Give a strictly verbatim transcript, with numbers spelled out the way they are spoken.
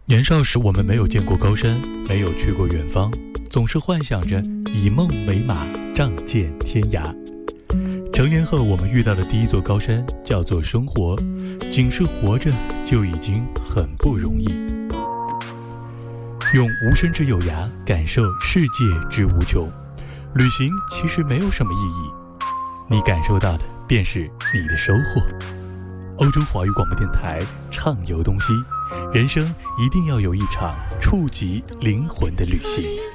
年少时，我们没有见过高山，没有去过远方，总是幻想着以梦为马，仗剑天涯。成年后，我们遇到的第一座高山叫做生活，仅是活着就已经很不容易。用无声之有涯感受世界之无穷，旅行其实没有什么意义，你感受到的便是你的收获。欧洲华语广播电台，畅游东西，人生一定要有一场触及灵魂的旅行。